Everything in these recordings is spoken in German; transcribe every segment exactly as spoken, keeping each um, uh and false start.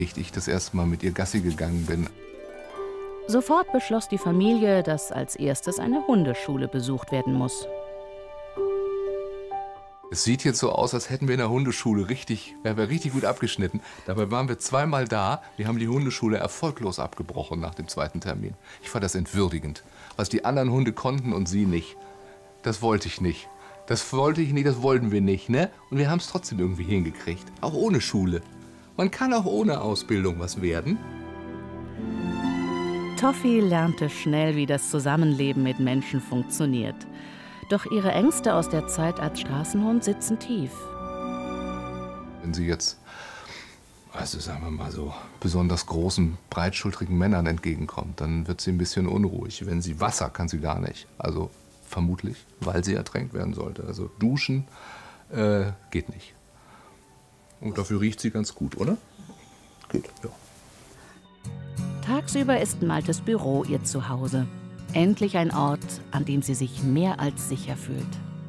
Ich das erste Mal mit ihr Gassi gegangen bin. Sofort beschloss die Familie, dass als erstes eine Hundeschule besucht werden muss. Es sieht jetzt so aus, als hätten wir in der Hundeschule richtig, wären wir richtig gut abgeschnitten. Dabei waren wir zweimal da. Wir haben die Hundeschule erfolglos abgebrochen nach dem zweiten Termin. Ich fand das entwürdigend. Was die anderen Hunde konnten und sie nicht. Das wollte ich nicht. Das wollte ich nicht, das wollten wir nicht, ne? Und wir haben es trotzdem irgendwie hingekriegt. Auch ohne Schule. Man kann auch ohne Ausbildung was werden. Toffi lernte schnell, wie das Zusammenleben mit Menschen funktioniert. Doch ihre Ängste aus der Zeit als Straßenhund sitzen tief. Wenn sie jetzt, also sagen wir mal so, besonders großen, breitschultrigen Männern entgegenkommt, dann wird sie ein bisschen unruhig. Wenn sie Wasser kann sie gar nicht. Also vermutlich, weil sie ertränkt werden sollte. Also duschen äh, geht nicht. Und dafür riecht sie ganz gut, oder? Geht, ja. Tagsüber ist Maltes Büro ihr Zuhause. Endlich ein Ort, an dem sie sich mehr als sicher fühlt.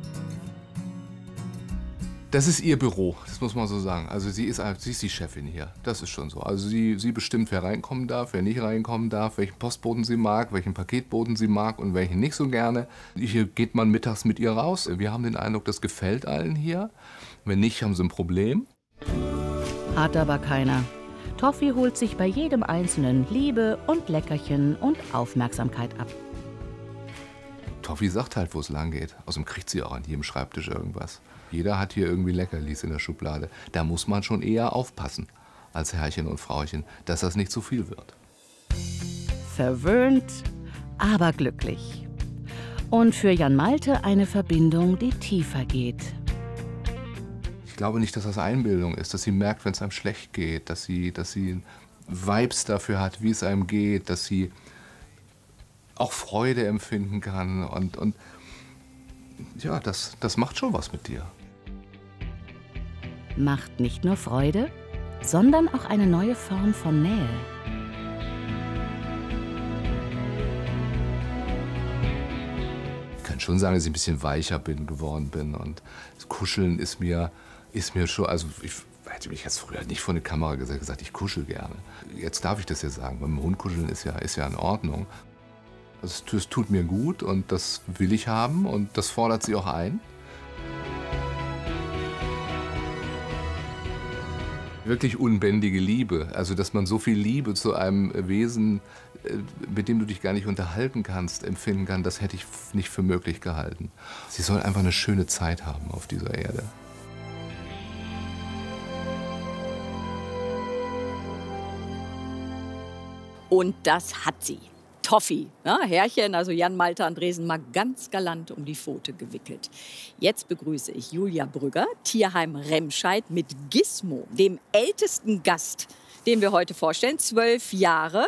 Das ist ihr Büro, das muss man so sagen. Also sie ist, sie ist die Chefin hier, das ist schon so. Also sie, sie bestimmt, wer reinkommen darf, wer nicht reinkommen darf, welchen Postboten sie mag, welchen Paketboten sie mag und welchen nicht so gerne. Hier geht man mittags mit ihr raus. Wir haben den Eindruck, das gefällt allen hier. Wenn nicht, haben sie ein Problem. Hat aber keiner. Toffi holt sich bei jedem Einzelnen Liebe und Leckerchen und Aufmerksamkeit ab. Toffi sagt halt, wo es lang geht. Außerdem kriegt sie auch an jedem Schreibtisch irgendwas. Jeder hat hier irgendwie Leckerlis in der Schublade. Da muss man schon eher aufpassen, als Herrchen und Frauchen, dass das nicht zu viel wird. Verwöhnt, aber glücklich. Und für Jan Malte eine Verbindung, die tiefer geht. Ich glaube nicht, dass das Einbildung ist, dass sie merkt, wenn es einem schlecht geht, dass sie, dass sie Vibes dafür hat, wie es einem geht, dass sie auch Freude empfinden kann. Und, und ja, das, das macht schon was mit dir. Macht nicht nur Freude, sondern auch eine neue Form von Nähe. Ich kann schon sagen, dass ich ein bisschen weicher bin, geworden bin. Und das Kuscheln ist mir, ist mir schon, also ich hätte mich jetzt früher nicht vor die Kamera gesagt, gesagt, ich kuschel gerne. Jetzt darf ich das ja sagen, beim Hund kuscheln ist ja, ist ja in Ordnung. Also es, es tut mir gut und das will ich haben und das fordert sie auch ein. Wirklich unbändige Liebe, also dass man so viel Liebe zu einem Wesen, mit dem du dich gar nicht unterhalten kannst, empfinden kann, das hätte ich nicht für möglich gehalten. Sie soll einfach eine schöne Zeit haben auf dieser Erde. Und das hat sie. Toffi, ja, Herrchen, also Jan Malte Andresen, mal ganz galant um die Pfote gewickelt. Jetzt begrüße ich Julia Brügger, Tierheim Remscheid, mit Gizmo, dem ältesten Gast, den wir heute vorstellen. Zwölf Jahre.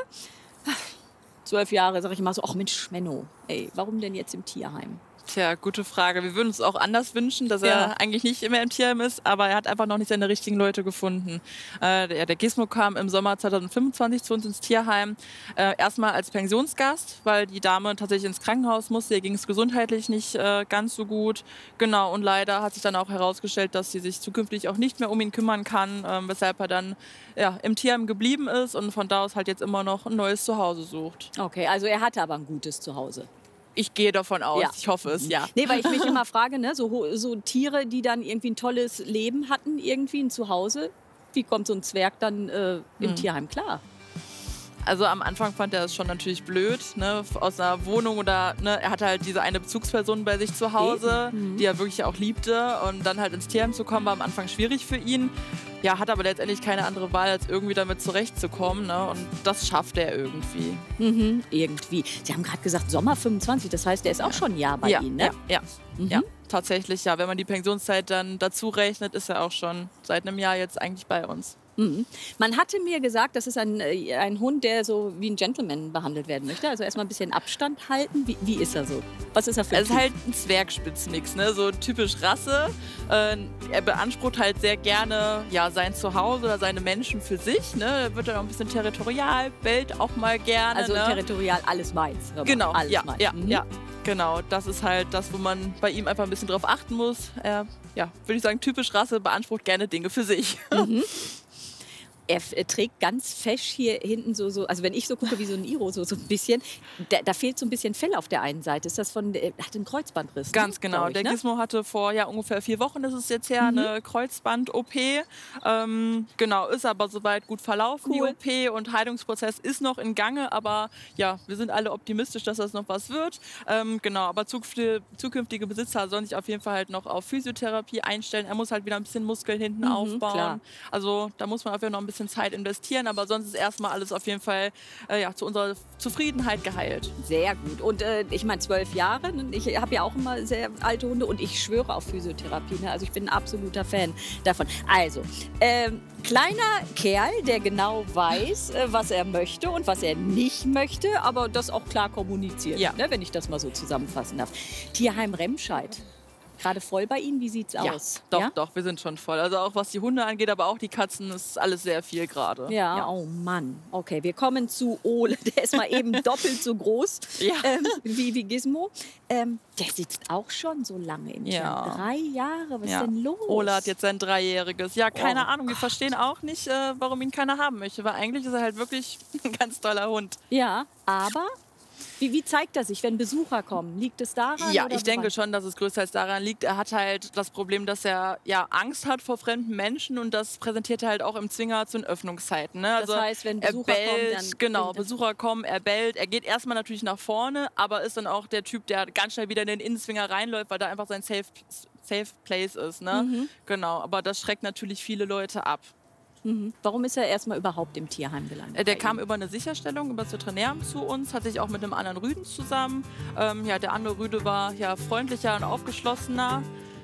Zwölf Jahre, sag ich mal so, ach Mensch, Menno, ey, warum denn jetzt im Tierheim? Tja, gute Frage. Wir würden uns auch anders wünschen, dass Ja. er eigentlich nicht immer im Tierheim ist, aber er hat einfach noch nicht seine richtigen Leute gefunden. Äh, der, der Gizmo kam im Sommer zweitausendfünfundzwanzig zu uns ins Tierheim. Äh, erstmal als Pensionsgast, weil die Dame tatsächlich ins Krankenhaus musste. Ihr ging es gesundheitlich nicht äh, ganz so gut. Genau, und leider hat sich dann auch herausgestellt, dass sie sich zukünftig auch nicht mehr um ihn kümmern kann, äh, weshalb er dann ja, im Tierheim geblieben ist und von da aus halt jetzt immer noch ein neues Zuhause sucht. Okay, also er hatte aber ein gutes Zuhause. Ich gehe davon aus, Ja. ich hoffe es, ja. Nee, weil ich mich immer frage, ne, so, so Tiere, die dann irgendwie ein tolles Leben hatten, irgendwie ein Zuhause, wie kommt so ein Zwerg dann äh, im Hm. Tierheim klar? Also am Anfang fand er es schon natürlich blöd, ne, aus einer Wohnung oder, ne, er hatte halt diese eine Bezugsperson bei sich zu Hause, Mhm. die er wirklich auch liebte und dann halt ins Tierheim zu kommen, war am Anfang schwierig für ihn. Ja, hat aber letztendlich keine andere Wahl, als irgendwie damit zurechtzukommen, ne, und das schafft er irgendwie. Mhm, irgendwie. Sie haben gerade gesagt Sommer fünfundzwanzig, das heißt, er ist auch schon ein Jahr bei ja, Ihnen, ne? ja, ja, Mhm. ja, tatsächlich, ja. Wenn man die Pensionszeit dann dazu rechnet, ist er auch schon seit einem Jahr jetzt eigentlich bei uns. Mhm. Man hatte mir gesagt, das ist ein, äh, ein Hund, der so wie ein Gentleman behandelt werden möchte. Also erstmal ein bisschen Abstand halten. Wie, wie ist er so? Was ist er für ein Es ist Typ? halt ein Zwergspitzmix, ne? So typisch Rasse. Äh, er beansprucht halt sehr gerne ja, sein Zuhause oder seine Menschen für sich. Ne? Er wird dann auch ein bisschen territorial, bellt auch mal gerne. Also ne? territorial, alles meins. Hör mal, Genau, alles ja, meins. ja, Mhm. ja, genau. Das ist halt das, wo man bei ihm einfach ein bisschen drauf achten muss. Er, ja, würde ich sagen, typisch Rasse, beansprucht gerne Dinge für sich. Mhm. Er äh, trägt ganz fesch hier hinten so, so, also wenn ich so gucke wie so ein Iro, so, so ein bisschen, da, da fehlt so ein bisschen Fell auf der einen Seite. Ist das von, er hat einen Kreuzbandriss? Ganz ne? genau. Ich, der ne? Gizmo hatte vor ja, ungefähr vier Wochen, das ist jetzt her, Mhm. eine Kreuzband-O P. Ähm, genau, ist aber soweit gut verlaufen, Cool. die O P. Und Heilungsprozess ist noch in Gange, aber ja, wir sind alle optimistisch, dass das noch was wird. Ähm, genau, aber zukünftige, zukünftige Besitzer sollen sich auf jeden Fall halt noch auf Physiotherapie einstellen. Er muss halt wieder ein bisschen Muskeln hinten Mhm, aufbauen. klar. Also da muss man auf jeden Fall noch ein bisschen Zeit investieren, aber sonst ist erstmal alles auf jeden Fall äh, ja, zu unserer Zufriedenheit geheilt. Sehr gut. Und äh, ich meine, zwölf Jahre, ne? Ich habe ja auch immer sehr alte Hunde und ich schwöre auf Physiotherapie. Ne? Also ich bin ein absoluter Fan davon. Also, ähm, kleiner Kerl, der genau weiß, äh, was er möchte und was er nicht möchte, aber das auch klar kommuniziert, Ja. ne? Wenn ich das mal so zusammenfassen darf. Tierheim Remscheid. Gerade voll bei Ihnen, wie sieht's Ja, aus? doch, ja? doch, wir sind schon voll. Also auch was die Hunde angeht, aber auch die Katzen, ist alles sehr viel gerade. Ja, oh Mann. Okay, wir kommen zu Ole. Der ist mal eben doppelt so groß Ja. ähm, wie, wie Gizmo. Ähm, der sitzt auch schon so lange im Ja. Tier. Drei Jahre, was Ja. ist denn los? Ole hat jetzt sein Dreijähriges. Ja, keine Oh Ahnung, wir verstehen auch nicht, äh, warum ihn keiner haben möchte. Weil eigentlich ist er halt wirklich ein ganz toller Hund. Ja, aber wie, wie zeigt er sich, wenn Besucher kommen? Liegt es daran? Ja, oder ich denke woran? schon, dass es größtenteils daran liegt. Er hat halt das Problem, dass er ja Angst hat vor fremden Menschen und das präsentiert er halt auch im Zwinger zu den Öffnungszeiten. Ne? Das Also heißt, wenn er Besucher bellt, kommen, dann genau, bringt er- Besucher kommen, er bellt. Er geht erstmal natürlich nach vorne, aber ist dann auch der Typ, der ganz schnell wieder in den Innenzwinger reinläuft, weil da einfach sein Safe, Safe Place ist. Ne? Mhm. Genau, aber das schreckt natürlich viele Leute ab. Mhm. Warum ist er erstmal überhaupt im Tierheim gelandet? Äh, Der bei kam Ihnen? über eine Sicherstellung, über das Veterinäramt zu uns, hat sich auch mit einem anderen Rüden zusammen. Ähm, ja, der andere Rüde war ja freundlicher und aufgeschlossener.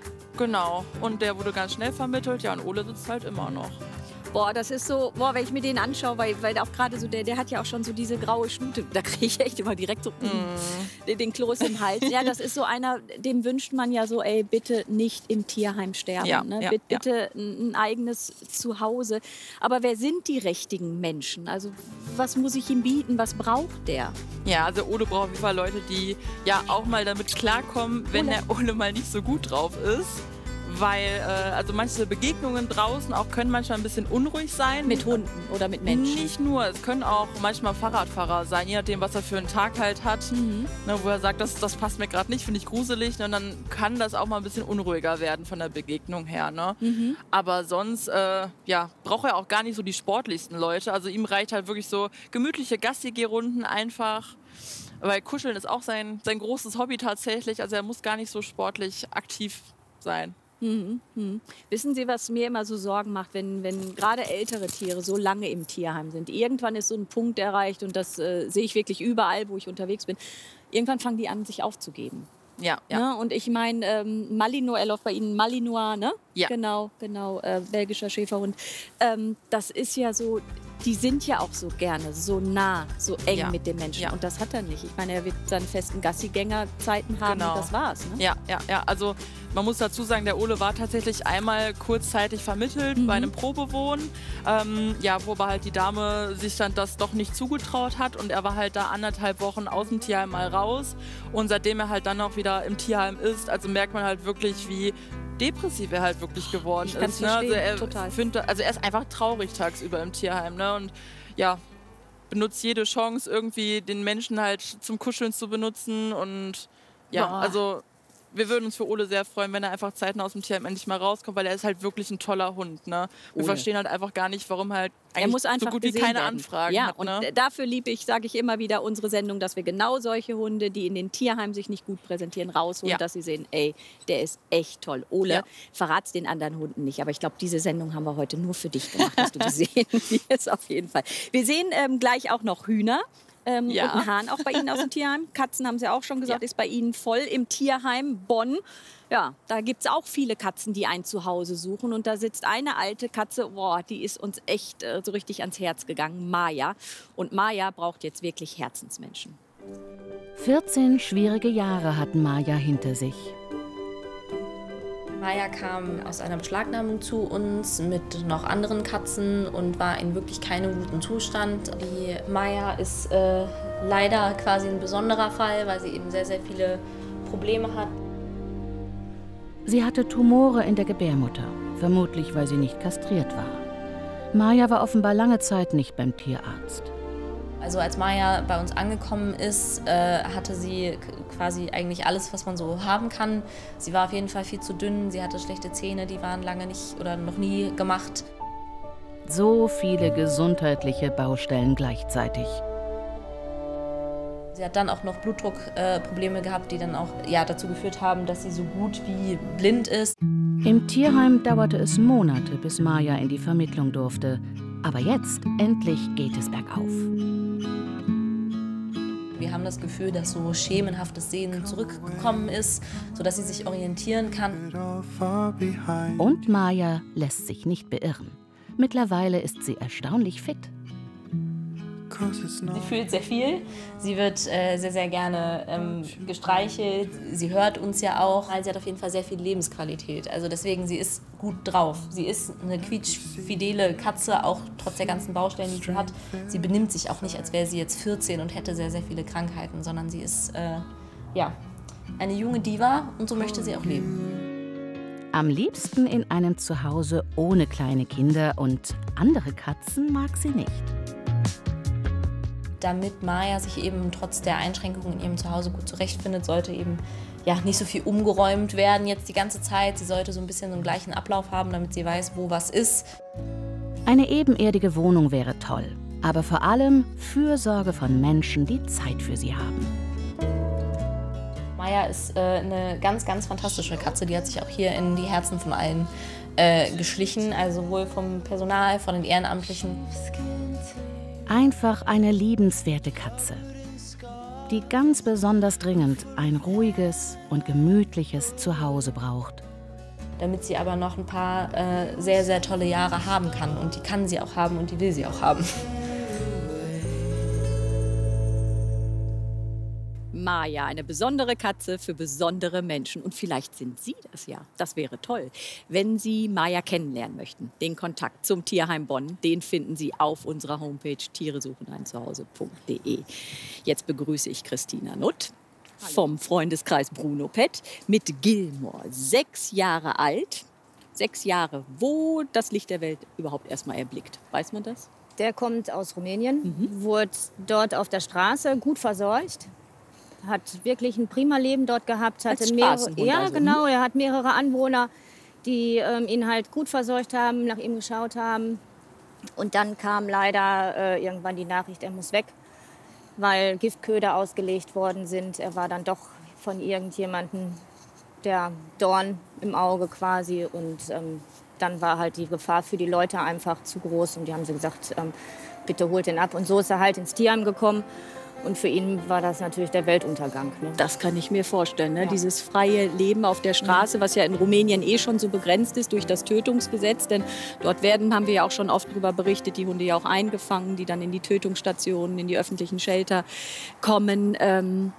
Genau. Und der wurde ganz schnell vermittelt. Ja, und Ole sitzt halt immer noch. Boah, das ist so, boah, wenn ich mir den anschaue, weil, weil auch gerade so, der, der hat ja auch schon so diese graue Schnute, da kriege ich echt immer direkt so mm. den, den Kloß im Hals. Ja, das ist so einer, dem wünscht man ja so, ey, bitte nicht im Tierheim sterben. Ja, ne? ja, bitte ja. bitte ein, ein eigenes Zuhause. Aber wer sind die richtigen Menschen? Also was muss ich ihm bieten? Was braucht der? Ja, also Ole braucht auf jeden Fall Leute, die ja auch mal damit klarkommen, wenn Ole. der Ole mal nicht so gut drauf ist. Weil äh, also manche Begegnungen draußen auch können manchmal ein bisschen unruhig sein. Mit Hunden oder mit Menschen? Nicht nur, es können auch manchmal Fahrradfahrer sein, je nachdem, was er für einen Tag halt hat. Mhm. Ne, wo er sagt, das, das passt mir gerade nicht, finde ich gruselig. Ne, und dann kann das auch mal ein bisschen unruhiger werden von der Begegnung her. Ne? Mhm. Aber sonst äh, ja, braucht er auch gar nicht so die sportlichsten Leute. Also ihm reicht halt wirklich so gemütliche Gassi-Geh-Runden einfach. Weil Kuscheln ist auch sein, sein großes Hobby tatsächlich. Also er muss gar nicht so sportlich aktiv sein. Mhm. Mhm. Wissen Sie, was mir immer so Sorgen macht, wenn, wenn gerade ältere Tiere so lange im Tierheim sind? Irgendwann ist so ein Punkt erreicht und das äh, sehe ich wirklich überall, wo ich unterwegs bin. Irgendwann fangen die an, sich aufzugeben. Ja, ja. Ne? Und ich meine, ähm, Malinois, er läuft bei Ihnen Malinois, ne? Ja. Genau, genau, äh, belgischer Schäferhund. Ähm, das ist ja so, die sind ja auch so gerne so nah, so eng Ja. mit den Menschen. Ja. Und das hat er nicht. Ich meine, er wird seine festen Gassigängerzeiten haben Genau. und das war's. Ne? Ja, ja, ja. Also man muss dazu sagen, der Ole war tatsächlich einmal kurzzeitig vermittelt Mhm. bei einem Probewohnen. Ähm, ja, wo aber halt die Dame sich dann das doch nicht zugetraut hat und er war halt da anderthalb Wochen aus dem Tierheim mal raus. Und seitdem er halt dann auch wieder im Tierheim ist, also merkt man halt wirklich, wie depressiv er halt wirklich geworden Ich kann's ist. Ne? Also, verstehen, er total. Find, also er ist einfach traurig tagsüber im Tierheim. Ne? Und ja, benutzt jede Chance, irgendwie den Menschen halt zum Kuscheln zu benutzen. Und ja, Boah. also wir würden uns für Ole sehr freuen, wenn er einfach zeitnah aus dem Tierheim endlich mal rauskommt, weil er ist halt wirklich ein toller Hund. Ne? Wir Ole. verstehen halt einfach gar nicht, warum halt Er eigentlich muss einfach so gut wie gesehen keine werden. Anfragen ja, hat. und Ne? dafür liebe ich, sage ich immer wieder, unsere Sendung, dass wir genau solche Hunde, die in den Tierheimen sich nicht gut präsentieren, rausholen, Ja. dass sie sehen, ey, der ist echt toll. Ole, Ja. verrat's den anderen Hunden nicht. Aber ich glaube, diese Sendung haben wir heute nur für dich gemacht, dass du die sehen wirst, auf jeden Fall. Wir sehen ähm, gleich auch noch Hühner. Ähm, Ja. Und einen Hahn auch bei Ihnen aus dem Tierheim. Katzen haben Sie auch schon gesagt, Ja. ist bei Ihnen voll im Tierheim Bonn. Ja, da gibt es auch viele Katzen, die ein Zuhause suchen. Und da sitzt eine alte Katze, boah, die ist uns echt äh, so richtig ans Herz gegangen, Maya. Und Maya braucht jetzt wirklich Herzensmenschen. vierzehn schwierige Jahre hat Maya hinter sich. Maya kam aus einer Beschlagnahmung zu uns mit noch anderen Katzen und war in wirklich keinem guten Zustand. Die Maya ist äh, leider quasi ein besonderer Fall, weil sie eben sehr, sehr viele Probleme hat. Sie hatte Tumore in der Gebärmutter, vermutlich weil sie nicht kastriert war. Maya war offenbar lange Zeit nicht beim Tierarzt. Also als Maya bei uns angekommen ist, äh, hatte sie quasi eigentlich alles, was man so haben kann. Sie war auf jeden Fall viel zu dünn, sie hatte schlechte Zähne, die waren lange nicht oder noch nie gemacht. So viele gesundheitliche Baustellen gleichzeitig. Sie hat dann auch noch Blutdruckprobleme äh, gehabt, die dann auch ja, dazu geführt haben, dass sie so gut wie blind ist. Im Tierheim dauerte es Monate, bis Maya in die Vermittlung durfte. Aber jetzt, endlich, geht es bergauf. Wir haben das Gefühl, dass so schemenhaftes Sehen zurückgekommen ist, sodass sie sich orientieren kann. Und Maya lässt sich nicht beirren. Mittlerweile ist sie erstaunlich fit. Sie fühlt sehr viel. Sie wird äh, sehr, sehr gerne ähm, gestreichelt. Sie hört uns ja auch. Sie hat auf jeden Fall sehr viel Lebensqualität. Also deswegen, sie ist gut drauf. Sie ist eine quietschfidele Katze, auch trotz der ganzen Baustellen, die sie hat. Sie benimmt sich auch nicht, als wäre sie jetzt vierzehn und hätte sehr, sehr viele Krankheiten, sondern sie ist äh, ja, eine junge Diva und so möchte sie auch leben. Am liebsten in einem Zuhause ohne kleine Kinder und andere Katzen mag sie nicht. Damit Maya sich eben trotz der Einschränkungen in ihrem Zuhause gut zurechtfindet, sollte eben ja, nicht so viel umgeräumt werden jetzt die ganze Zeit. Sie sollte so ein bisschen so einen gleichen Ablauf haben, damit sie weiß, wo was ist. Eine ebenerdige Wohnung wäre toll, aber vor allem Fürsorge von Menschen, die Zeit für sie haben. Maya ist äh, eine ganz, ganz fantastische Katze. Die hat sich auch hier in die Herzen von allen äh, geschlichen, also sowohl vom Personal, von den Ehrenamtlichen. Einfach eine liebenswerte Katze, die ganz besonders dringend ein ruhiges und gemütliches Zuhause braucht. Damit sie aber noch ein paar äh, sehr, sehr tolle Jahre haben kann. Und die kann sie auch haben und die will sie auch haben. Maya, eine besondere Katze für besondere Menschen. Und vielleicht sind Sie das ja. Das wäre toll. Wenn Sie Maya kennenlernen möchten, den Kontakt zum Tierheim Bonn, den finden Sie auf unserer Homepage tiere suchen ein zuhause punkt de. Jetzt begrüße ich Christina Nutt vom Freundeskreis Bruno Pet mit Gilmore, sechs Jahre alt. Sechs Jahre, wo das Licht der Welt überhaupt erstmal erblickt. Weiß man das? Der kommt aus Rumänien, mhm. wurde dort auf der Straße gut versorgt. Hat wirklich ein prima Leben dort gehabt. Hatte mehrere, ja, also. Genau. Er hat mehrere Anwohner, die ähm, ihn halt gut versorgt haben, nach ihm geschaut haben. Und dann kam leider äh, irgendwann die Nachricht, er muss weg, weil Giftköder ausgelegt worden sind. Er war dann doch von irgendjemandem der Dorn im Auge quasi. Und ähm, dann war halt die Gefahr für die Leute einfach zu groß. Und die haben so gesagt, ähm, bitte holt ihn ab. Und so ist er halt ins Tierheim gekommen. Und für ihn war das natürlich der Weltuntergang. Ne? Das kann ich mir vorstellen. Ne? Ja. Dieses freie Leben auf der Straße, was ja in Rumänien eh schon so begrenzt ist durch das Tötungsgesetz. Denn dort werden, haben wir ja auch schon oft darüber berichtet, die Hunde ja auch eingefangen, die dann in die Tötungsstationen, in die öffentlichen Shelter kommen. Ähm,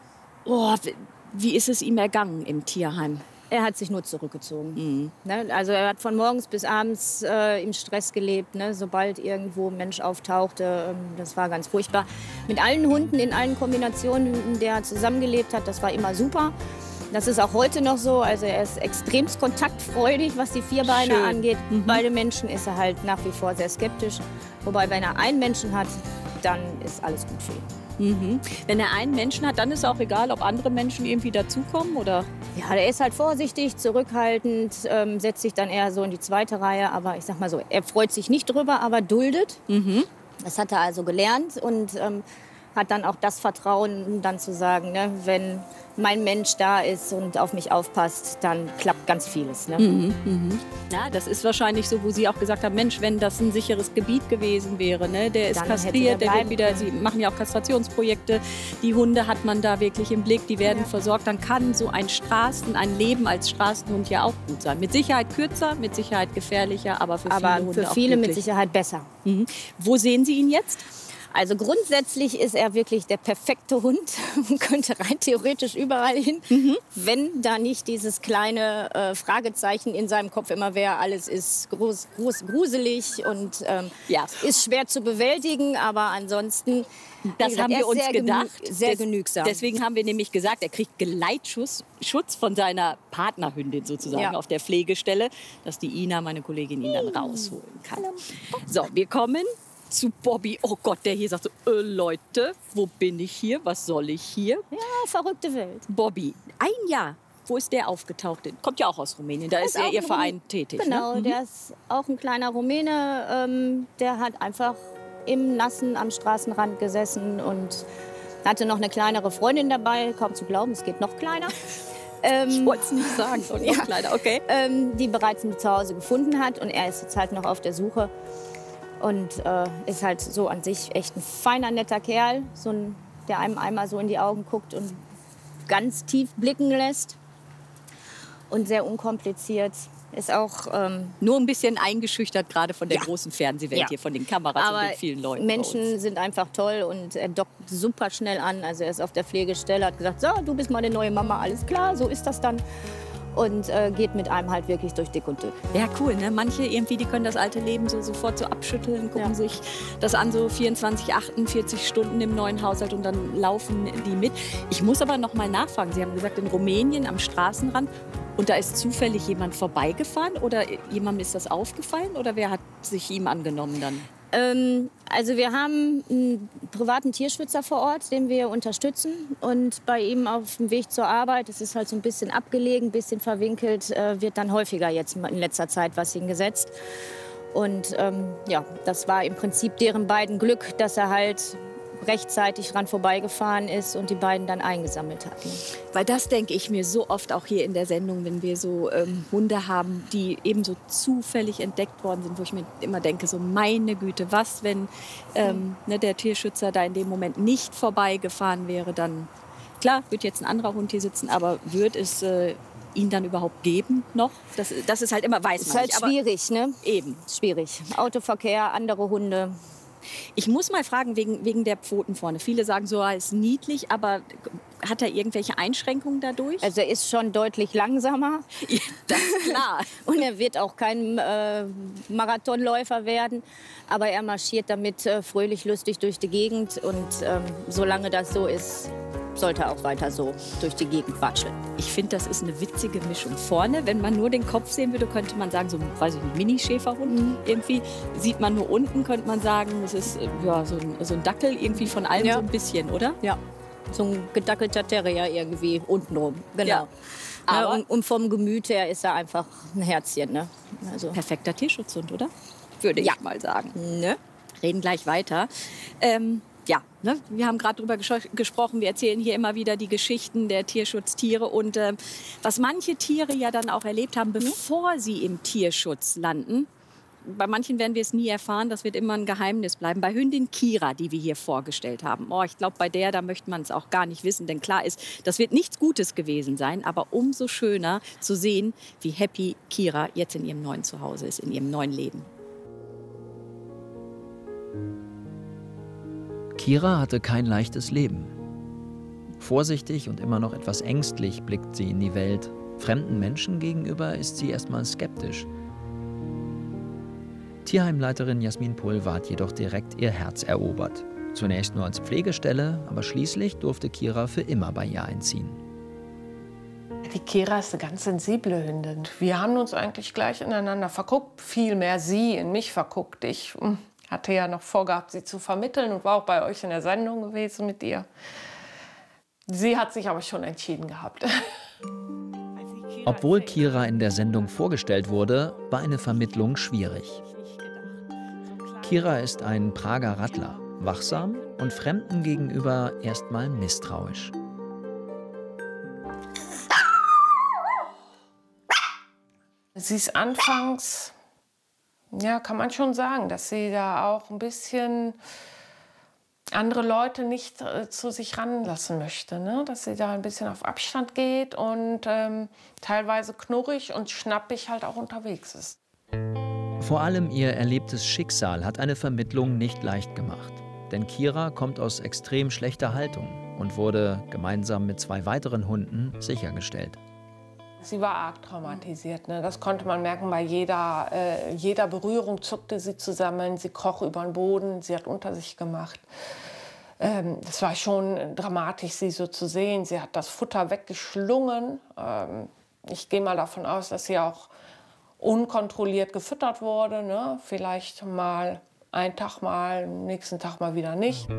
oh, wie ist es ihm ergangen im Tierheim? Er hat sich nur zurückgezogen. Mhm. Ne? Also er hat von morgens bis abends äh, im Stress gelebt. Ne? Sobald irgendwo ein Mensch auftauchte, ähm, das war ganz furchtbar. Mit allen Hunden in allen Kombinationen, in der er zusammengelebt hat, das war immer super. Das ist auch heute noch so. Also er ist extremst kontaktfreudig, was die Vierbeiner Schön. angeht. Mhm. Bei den Menschen ist er halt nach wie vor sehr skeptisch. Wobei, wenn er einen Menschen hat, dann ist alles gut für ihn. Mhm. Wenn er einen Menschen hat, dann ist auch egal, ob andere Menschen irgendwie dazukommen, oder? Ja, der ist halt vorsichtig, zurückhaltend, ähm, setzt sich dann eher so in die zweite Reihe. Aber ich sag mal so, er freut sich nicht drüber, aber duldet. Mhm. Das hat er also gelernt und ähm, hat dann auch das Vertrauen, um dann zu sagen, ne, wenn mein Mensch da ist und auf mich aufpasst, dann klappt ganz vieles. Ne? Mhm, mhm. Ja, das ist wahrscheinlich so, wo Sie auch gesagt haben, Mensch, wenn das ein sicheres Gebiet gewesen wäre, ne, der ist dann kastriert, der wird wieder, Sie machen ja auch Kastrationsprojekte, die Hunde hat man da wirklich im Blick, die werden ja. versorgt, dann kann so ein Straßen, ein Leben als Straßenhund ja auch gut sein. Mit Sicherheit kürzer, mit Sicherheit gefährlicher, aber für aber viele Hunde für auch viele glücklich. Mit Sicherheit besser. Mhm. Wo sehen Sie ihn jetzt? Also grundsätzlich ist er wirklich der perfekte Hund und könnte rein theoretisch überall hin, mhm. wenn da nicht dieses kleine äh, Fragezeichen in seinem Kopf immer wäre, alles ist groß, groß, gruselig und ähm, ja. ist schwer zu bewältigen, aber ansonsten, das gesagt, haben wir uns sehr gedacht, genü sehr genügsam. Deswegen haben wir nämlich gesagt, er kriegt Geleitschutz Schutz von seiner Partnerhündin sozusagen ja. auf der Pflegestelle, dass die Ina, meine Kollegin, ihn dann rausholen kann. So, wir kommen zu Bobby. Oh Gott, der hier sagt so, äh, Leute, wo bin ich hier? Was soll ich hier? Ja, verrückte Welt. Bobby, ein Jahr. Wo ist der aufgetaucht? Kommt ja auch aus Rumänien. Da ist, ist er ihr Verein Rumän tätig. Genau, ne? Der ist auch ein kleiner Rumäne. Ähm, der hat einfach im Nassen am Straßenrand gesessen und hatte noch eine kleinere Freundin dabei. Kaum zu glauben, es geht noch kleiner. Ähm, ich wollte es nicht sagen, so noch ja, kleiner, okay. Ähm, die bereits ein Zuhause gefunden hat. Und er ist jetzt halt noch auf der Suche. Und äh, ist halt so an sich echt ein feiner, netter Kerl, so ein, der einem einmal so in die Augen guckt und ganz tief blicken lässt. Und sehr unkompliziert. Ist auch ähm, nur ein bisschen eingeschüchtert, gerade von der ja. großen Fernsehwelt ja. hier, von den Kameras Aber und den vielen Leuten. Menschen sind einfach toll und er dockt super schnell an. Also er ist auf der Pflegestelle, hat gesagt, so, du bist meine neue Mama, alles klar, so ist das dann. Und äh, geht mit einem halt wirklich durch dick und dünn. Ja, cool, ne? Manche irgendwie, die können das alte Leben so sofort so abschütteln, gucken ja. sich das an, so vierundzwanzig, achtundvierzig Stunden im neuen Haushalt und dann laufen die mit. Ich muss aber noch mal nachfragen. Sie haben gesagt, in Rumänien am Straßenrand. Und da ist zufällig jemand vorbeigefahren oder jemandem ist das aufgefallen oder wer hat sich ihm angenommen dann? Ähm, also wir haben einen privaten Tierschützer vor Ort, den wir unterstützen. Und bei ihm auf dem Weg zur Arbeit, das ist halt so ein bisschen abgelegen, ein bisschen verwinkelt, äh, wird dann häufiger jetzt in letzter Zeit was hingesetzt. Und ähm, ja, das war im Prinzip deren beiden Glück, dass er halt rechtzeitig dran vorbeigefahren ist und die beiden dann eingesammelt hatten. Weil das denke ich mir so oft auch hier in der Sendung, wenn wir so ähm, Hunde haben, die eben so zufällig entdeckt worden sind, wo ich mir immer denke, so meine Güte, was, wenn ähm, ne, der Tierschützer da in dem Moment nicht vorbeigefahren wäre, dann, klar, wird jetzt ein anderer Hund hier sitzen, aber wird es äh, ihn dann überhaupt geben noch? Das, das ist halt immer, weiß man nicht. Ist halt schwierig, ne? Eben. Schwierig. Autoverkehr, andere Hunde. Ich muss mal fragen, wegen, wegen der Pfoten vorne. Viele sagen so, er ist niedlich, aber hat er irgendwelche Einschränkungen dadurch? Also er ist schon deutlich langsamer. Ja, das ist klar. Und er wird auch kein äh, Marathonläufer werden. Aber er marschiert damit äh, fröhlich, lustig durch die Gegend. Und ähm, solange das so ist, sollte er auch weiter so durch die Gegend watscheln. Ich finde, das ist eine witzige Mischung. Vorne, wenn man nur den Kopf sehen würde, könnte man sagen, so ein, weiß ich nicht, Mini-Schäferhund. Mhm. Irgendwie sieht man nur unten, könnte man sagen, das ist ja, so, ein, so ein Dackel, irgendwie von allem ja. so ein bisschen, oder? Ja, so ein gedackelter Terrier irgendwie untenrum. Genau. Ja. Aber ja, und, und vom Gemüt her ist er einfach ein Herzchen. Ne? Also perfekter Tierschutzhund, oder? Würde ja. ich mal sagen. Ne? Reden gleich weiter. Ähm, Ja, ne? Wir haben gerade darüber ges gesprochen. Wir erzählen hier immer wieder die Geschichten der Tierschutztiere und äh, was manche Tiere ja dann auch erlebt haben, bevor mhm. sie im Tierschutz landen. Bei manchen werden wir es nie erfahren, das wird immer ein Geheimnis bleiben. Bei Hündin Kira, die wir hier vorgestellt haben, oh, ich glaube, bei der, da möchte man es auch gar nicht wissen, denn klar ist, das wird nichts Gutes gewesen sein, aber umso schöner zu sehen, wie happy Kira jetzt in ihrem neuen Zuhause ist, in ihrem neuen Leben. Kira hatte kein leichtes Leben. Vorsichtig und immer noch etwas ängstlich blickt sie in die Welt. Fremden Menschen gegenüber ist sie erstmal skeptisch. Tierheimleiterin Jasmin Pulver hat jedoch direkt ihr Herz erobert. Zunächst nur als Pflegestelle, aber schließlich durfte Kira für immer bei ihr einziehen. Die Kira ist eine ganz sensible Hündin. Wir haben uns eigentlich gleich ineinander verguckt. Vielmehr sie in mich verguckt. Ich hatte ja noch vorgehabt, sie zu vermitteln und war auch bei euch in der Sendung gewesen mit ihr. Sie hat sich aber schon entschieden gehabt. Obwohl Kira in der Sendung vorgestellt wurde, war eine Vermittlung schwierig. Kira ist ein Prager Rattler, wachsam und Fremden gegenüber erstmal misstrauisch. Sie ist anfangs, ja, kann man schon sagen, dass sie da auch ein bisschen andere Leute nicht äh, zu sich ranlassen möchte, ne? Dass sie da ein bisschen auf Abstand geht und ähm, teilweise knurrig und schnappig halt auch unterwegs ist. Vor allem ihr erlebtes Schicksal hat eine Vermittlung nicht leicht gemacht. denn Kira kommt aus extrem schlechter Haltung und wurde gemeinsam mit zwei weiteren Hunden sichergestellt. Sie war arg traumatisiert. Ne? Das konnte man merken, bei jeder, äh, jeder Berührung zuckte sie zusammen, sie kroch über den Boden, sie hat unter sich gemacht. Ähm, das war schon dramatisch, sie so zu sehen. Sie hat das Futter weggeschlungen. Ähm, ich gehe mal davon aus, dass sie auch unkontrolliert gefüttert wurde. Ne? Vielleicht mal einen Tag mal, am nächsten Tag mal wieder nicht.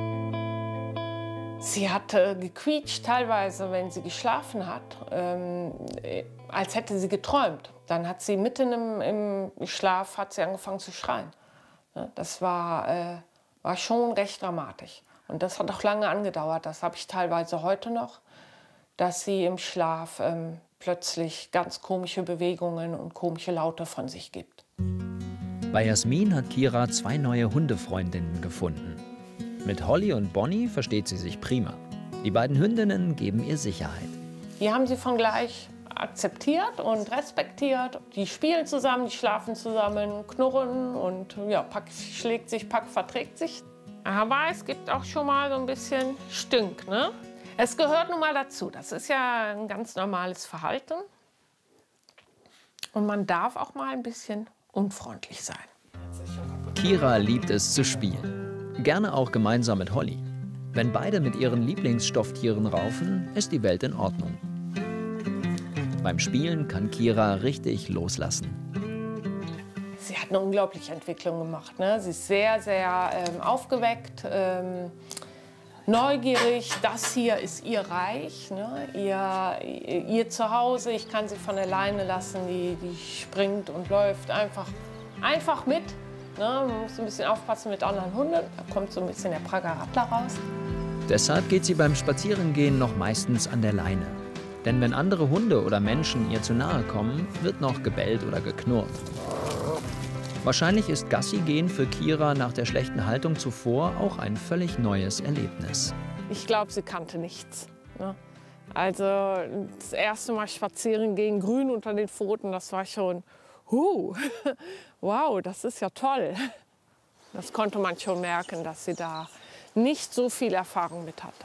Sie hat äh, gequietscht teilweise, wenn sie geschlafen hat, ähm, als hätte sie geträumt. Dann hat sie mitten im, im Schlaf hat sie angefangen zu schreien. Ja, das war, äh, war schon recht dramatisch. Und das hat auch lange angedauert. Das habe ich teilweise heute noch, dass sie im Schlaf ähm, plötzlich ganz komische Bewegungen und komische Laute von sich gibt. Bei Jasmin hat Kira zwei neue Hundefreundinnen gefunden. Mit Holly und Bonnie versteht sie sich prima. Die beiden Hündinnen geben ihr Sicherheit. Die haben sie von gleich akzeptiert und respektiert. Die spielen zusammen, die schlafen zusammen, knurren und ja, Pack schlägt sich, Pack verträgt sich. Aber es gibt auch schon mal so ein bisschen Stünk, ne? Es gehört nun mal dazu. Das ist ja ein ganz normales Verhalten. Und man darf auch mal ein bisschen unfreundlich sein. Kira liebt es zu spielen. Gerne auch gemeinsam mit Holly. Wenn beide mit ihren Lieblingsstofftieren raufen, ist die Welt in Ordnung. Beim Spielen kann Kira richtig loslassen. Sie hat eine unglaubliche Entwicklung gemacht. Ne? Sie ist sehr, sehr ähm, aufgeweckt, ähm, neugierig. Das hier ist ihr Reich, ne? ihr, ihr Zuhause. Ich kann sie von alleine lassen. Die, die springt und läuft einfach, einfach mit. Ne, man muss ein bisschen aufpassen mit anderen Hunden, da kommt so ein bisschen der Prager Radler raus. Deshalb geht sie beim Spazierengehen noch meistens an der Leine. Denn wenn andere Hunde oder Menschen ihr zu nahe kommen, wird noch gebellt oder geknurrt. Wahrscheinlich ist Gassi-gehen für Kira nach der schlechten Haltung zuvor auch ein völlig neues Erlebnis. Ich glaube, sie kannte nichts. Ne? Also das erste Mal spazieren gehen, grün unter den Pfoten, das war schon... Uh, wow, das ist ja toll. Das konnte man schon merken, dass sie da nicht so viel Erfahrung mit hatte.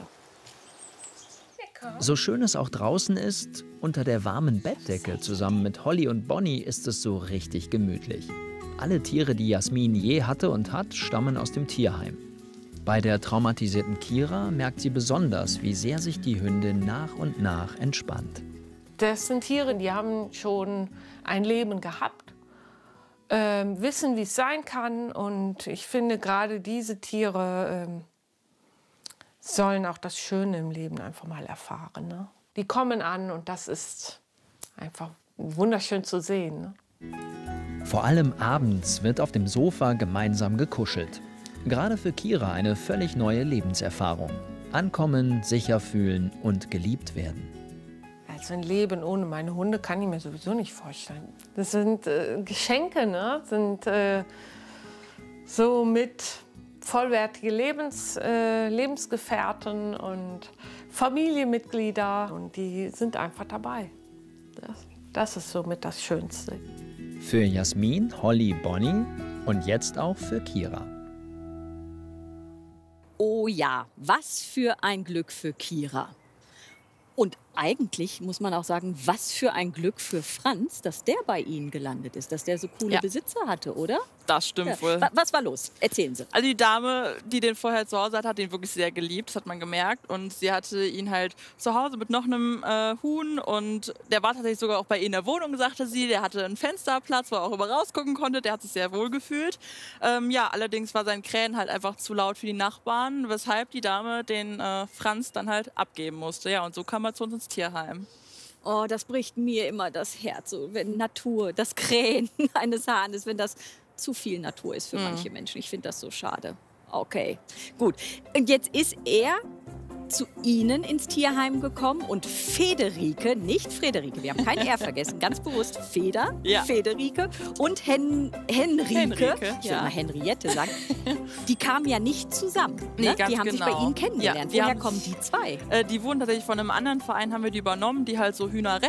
So schön es auch draußen ist, unter der warmen Bettdecke zusammen mit Holly und Bonnie ist es so richtig gemütlich. Alle Tiere, die Jasmin je hatte und hat, stammen aus dem Tierheim. Bei der traumatisierten Kira merkt sie besonders, wie sehr sich die Hündin nach und nach entspannt. Das sind Tiere, die haben schon ein Leben gehabt, äh, wissen, wie es sein kann. Und ich finde, gerade diese Tiere äh, sollen auch das Schöne im Leben einfach mal erfahren. Ne? Die kommen an und das ist einfach wunderschön zu sehen. Ne? Vor allem abends wird auf dem Sofa gemeinsam gekuschelt. Gerade für Kira eine völlig neue Lebenserfahrung. Ankommen, sicher fühlen und geliebt werden. Also ein Leben ohne meine Hunde kann ich mir sowieso nicht vorstellen. Das sind äh, Geschenke, ne? Das sind äh, so mit vollwertige Lebens, äh, Lebensgefährten und Familienmitglieder. Und die sind einfach dabei. Das, das ist somit das Schönste. Für Jasmin, Holly, Bonnie und jetzt auch für Kira. Oh ja, was für ein Glück für Kira. Und eigentlich muss man auch sagen, was für ein Glück für Franz, dass der bei Ihnen gelandet ist, dass der so coole ja. Besitzer hatte, oder? Das stimmt ja. wohl. Was war los? Erzählen Sie. Also die Dame, die den vorher zu Hause hat, hat ihn wirklich sehr geliebt, das hat man gemerkt. Und sie hatte ihn halt zu Hause mit noch einem äh, Huhn und der war tatsächlich sogar auch bei ihr in der Wohnung, sagte sie. Der hatte einen Fensterplatz, wo er auch über rausgucken konnte. Der hat sich sehr wohl gefühlt. Ähm, ja, allerdings war sein Krähen halt einfach zu laut für die Nachbarn, weshalb die Dame den äh, Franz dann halt abgeben musste. Ja, und so kam er zu uns ins Tierheim. Oh, das bricht mir immer das Herz, so, wenn Natur, das Krähen eines Hahnes, wenn das zu viel Natur ist für mhm. manche Menschen. Ich finde das so schade. Okay, gut. Und jetzt ist er zu Ihnen ins Tierheim gekommen und Federike, nicht Frederike, wir haben kein R vergessen, ganz bewusst Feder, ja. Federike und Hen Henrike, Henrike ich ja. will mal Henriette sagen, die kamen ja nicht zusammen. Nee, ne? ganz die haben genau. sich bei Ihnen kennengelernt. Ja, Woher kommen die zwei? Äh, die wurden tatsächlich von einem anderen Verein, haben wir die übernommen, die halt so Hühner retten.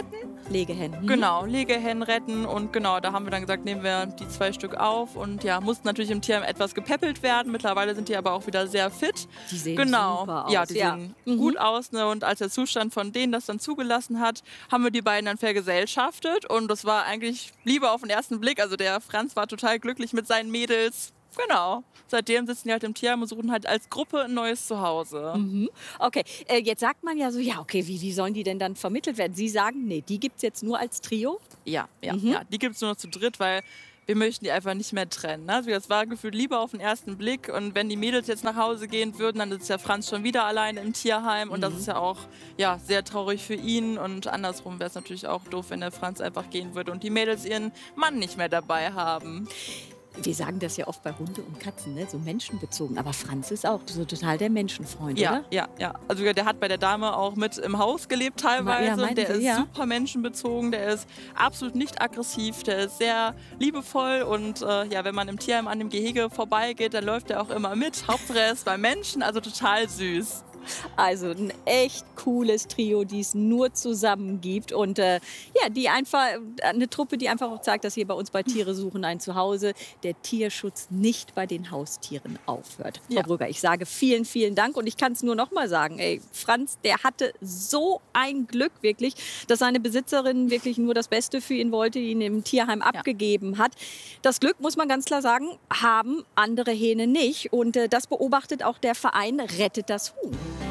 Legehennen. Mhm. Genau, Legehennen retten und genau, da haben wir dann gesagt, nehmen wir die zwei Stück auf und ja, mussten natürlich im Tierheim etwas gepäppelt werden. Mittlerweile sind die aber auch wieder sehr fit. Die sehen genau. super aus. Ja, die ja. sehen mhm. gut aus. Ne? Und als der Zustand von denen das dann zugelassen hat, haben wir die beiden dann vergesellschaftet und das war eigentlich Liebe auf den ersten Blick. Also der Franz war total glücklich mit seinen Mädels. Genau. Seitdem sitzen die halt im Tierheim und suchen halt als Gruppe ein neues Zuhause. Mhm. Okay, äh, jetzt sagt man ja so, ja, okay, wie, wie sollen die denn dann vermittelt werden? Sie sagen, nee, die gibt es jetzt nur als Trio? Ja, ja, Mhm. ja. Die gibt es nur noch zu dritt, weil wir möchten die einfach nicht mehr trennen. Ne? Also das war gefühlt Liebe auf den ersten Blick. Und wenn die Mädels jetzt nach Hause gehen würden, dann ist ja Franz schon wieder alleine im Tierheim. Und mhm. das ist ja auch ja, sehr traurig für ihn. Und andersrum wäre es natürlich auch doof, wenn der Franz einfach gehen würde und die Mädels ihren Mann nicht mehr dabei haben. Wir sagen das ja oft bei Hunde und Katzen, ne? So menschenbezogen. Aber Franz ist auch so total der Menschenfreund, ja, oder? Ja, ja. Also der hat bei der Dame auch mit im Haus gelebt teilweise. Ja, der Sie, ist ja. super menschenbezogen, der ist absolut nicht aggressiv, der ist sehr liebevoll. Und äh, ja, wenn man im Tierheim an dem Gehege vorbeigeht, dann läuft er auch immer mit. Hauptsache er ist bei Menschen, also total süß. Also ein echt cooles Trio, die es nur zusammen gibt. Und äh, ja, die einfach, eine Truppe, die einfach auch zeigt, dass hier bei uns bei Tiere suchen ein Zuhause der Tierschutz nicht bei den Haustieren aufhört. Ja. Frau Brügger, ich sage vielen, vielen Dank. Und ich kann es nur noch mal sagen, ey, Franz, der hatte so ein Glück wirklich, dass seine Besitzerin wirklich nur das Beste für ihn wollte, ihn im Tierheim ja. abgegeben hat. Das Glück, muss man ganz klar sagen, haben andere Hähne nicht. Und äh, das beobachtet auch der Verein Rettet das Huhn.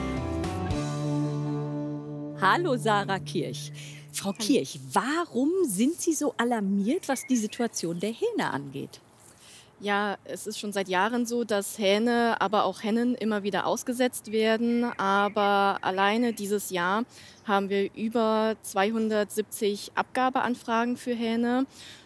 Hallo Sarah Kirch. Frau Kirch, warum sind Sie so alarmiert, was die Situation der Hähne angeht? Ja, es ist schon seit Jahren so, dass Hähne, aber auch Hennen immer wieder ausgesetzt werden. Aber alleine dieses Jahr haben wir über zweihundertsiebzig Abgabeanfragen für Hähne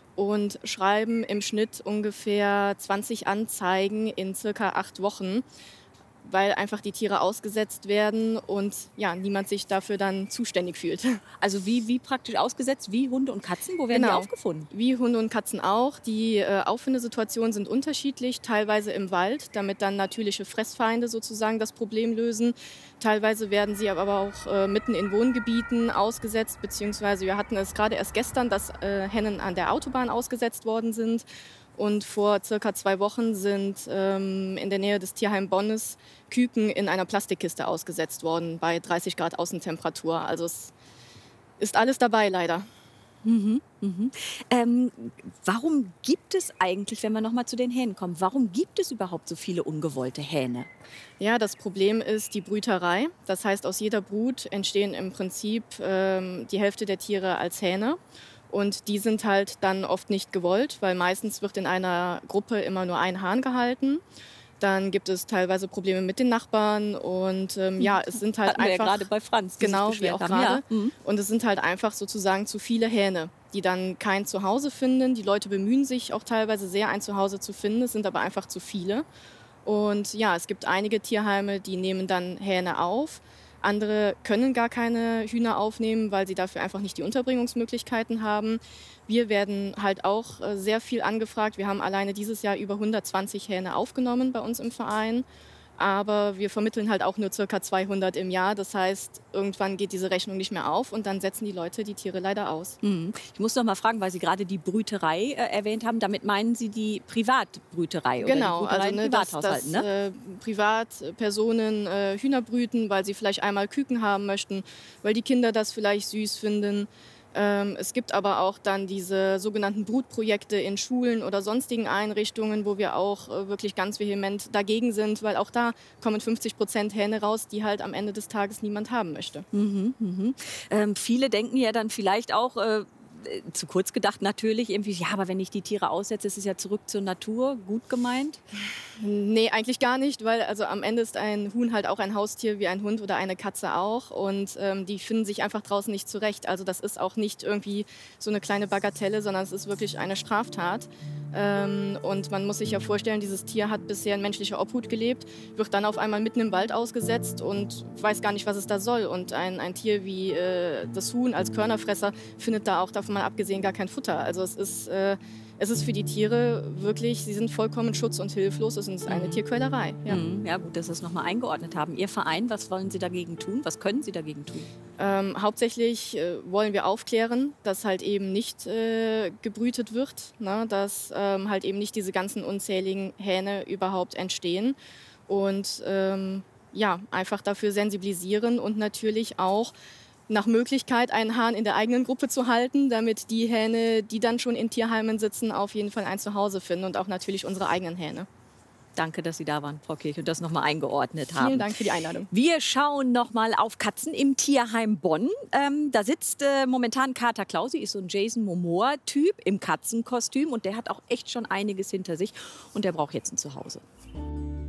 und schreiben im Schnitt ungefähr zwanzig Anzeigen in circa acht Wochen. Weil einfach die Tiere ausgesetzt werden und ja, niemand sich dafür dann zuständig fühlt. Also wie, wie praktisch ausgesetzt, wie Hunde und Katzen? Wo werden genau. die aufgefunden? Wie Hunde und Katzen auch. Die äh, Auffindesituationen sind unterschiedlich, teilweise im Wald, damit dann natürliche Fressfeinde sozusagen das Problem lösen. Teilweise werden sie aber auch äh, mitten in Wohngebieten ausgesetzt, beziehungsweise wir hatten es gerade erst gestern, dass äh, Hennen an der Autobahn ausgesetzt worden sind. Und vor circa zwei Wochen sind ähm, in der Nähe des Tierheim Bonnes Küken in einer Plastikkiste ausgesetzt worden bei dreißig Grad Außentemperatur. Also es ist alles dabei leider. Mhm, mhm. Ähm, warum gibt es eigentlich, wenn wir noch mal zu den Hähnen kommen, warum gibt es überhaupt so viele ungewollte Hähne? Ja, das Problem ist die Brüterei. Das heißt, aus jeder Brut entstehen im Prinzip ähm, die Hälfte der Tiere als Hähne. Und die sind halt dann oft nicht gewollt, weil meistens wird in einer Gruppe immer nur ein Hahn gehalten. Dann gibt es teilweise Probleme mit den Nachbarn und ähm, ja, es sind halt Hatten wir einfach ja gerade bei Franz, die genau sich wie auch beschwert haben, gerade. ja. Mhm. Und es sind halt einfach sozusagen zu viele Hähne, die dann kein Zuhause finden. Die Leute bemühen sich auch teilweise sehr, ein Zuhause zu finden. Es sind aber einfach zu viele. Und ja, es gibt einige Tierheime, die nehmen dann Hähne auf. Andere können gar keine Hühner aufnehmen, weil sie dafür einfach nicht die Unterbringungsmöglichkeiten haben. Wir werden halt auch sehr viel angefragt. Wir haben alleine dieses Jahr über hundertzwanzig Hähne aufgenommen bei uns im Verein. Aber wir vermitteln halt auch nur ca. zweihundert im Jahr. Das heißt, irgendwann geht diese Rechnung nicht mehr auf und dann setzen die Leute die Tiere leider aus. Mhm. Ich muss noch mal fragen, weil Sie gerade die Brüterei äh, erwähnt haben. Damit meinen Sie die Privatbrüterei oder genau, die Brüterei also ne, in dass, Privathaushalten, dass ne? äh, Privatpersonen äh, Hühner brüten, weil sie vielleicht einmal Küken haben möchten, weil die Kinder das vielleicht süß finden. Ähm, es gibt aber auch dann diese sogenannten Brutprojekte in Schulen oder sonstigen Einrichtungen, wo wir auch äh, wirklich ganz vehement dagegen sind, weil auch da kommen fünfzig Prozent Hähne raus, die halt am Ende des Tages niemand haben möchte. Mhm, mhm. Ähm, viele denken ja dann vielleicht auch, äh, zu kurz gedacht natürlich, irgendwie, ja, aber wenn ich die Tiere aussetze, ist es ja zurück zur Natur, gut gemeint? Nee, eigentlich gar nicht, weil also am Ende ist ein Huhn halt auch ein Haustier wie ein Hund oder eine Katze auch und ähm, die finden sich einfach draußen nicht zurecht. Also das ist auch nicht irgendwie so eine kleine Bagatelle, sondern es ist wirklich eine Straftat. Ähm, und man muss sich ja vorstellen, dieses Tier hat bisher in menschlicher Obhut gelebt, wird dann auf einmal mitten im Wald ausgesetzt und weiß gar nicht, was es da soll. Und ein, ein Tier wie äh, das Huhn als Körnerfresser findet da auch, davon mal abgesehen, gar kein Futter. Also es ist äh, es ist für die Tiere wirklich, sie sind vollkommen schutz- und hilflos. Es ist eine mhm. Tierquälerei. Ja. Mhm. Ja, gut, dass Sie es nochmal eingeordnet haben. Ihr Verein, was wollen Sie dagegen tun? Was können Sie dagegen tun? Ähm, hauptsächlich äh, wollen wir aufklären, dass halt eben nicht äh, gebrütet wird, ne? Dass ähm, halt eben nicht diese ganzen unzähligen Hähne überhaupt entstehen. Und ähm, ja, einfach dafür sensibilisieren und natürlich auch nach Möglichkeit einen Hahn in der eigenen Gruppe zu halten, damit die Hähne, die dann schon in Tierheimen sitzen, auf jeden Fall ein Zuhause finden und auch natürlich unsere eigenen Hähne. Danke, dass Sie da waren, Frau Kirch, und das nochmal eingeordnet haben. Vielen Dank für die Einladung. Wir schauen nochmal auf Katzen im Tierheim Bonn. Ähm, da sitzt äh, momentan Kater Klausi, ist so ein Jason Momoa-Typ im Katzenkostüm und der hat auch echt schon einiges hinter sich und der braucht jetzt ein Zuhause.